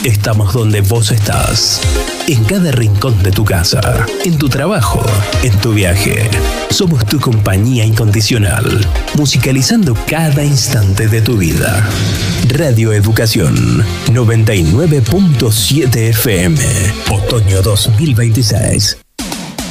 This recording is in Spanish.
Estamos donde vos estás. En cada rincón de tu casa, en tu trabajo, en tu viaje. Somos tu compañía incondicional, musicalizando cada instante de tu vida. Radio Educación 99.7 FM, otoño 2026.